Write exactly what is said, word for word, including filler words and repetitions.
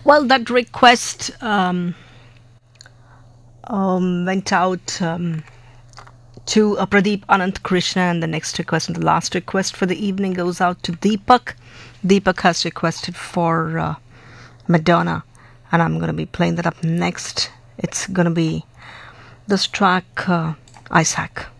Well, that request um, um, went out um, to uh, Pradeep Anant Krishna, and the next request and the last request for the evening goes out to Deepak. Deepak has requested for uh, Madonna, and I'm going to be playing that up next. It's going to be this track, uh, Isaac.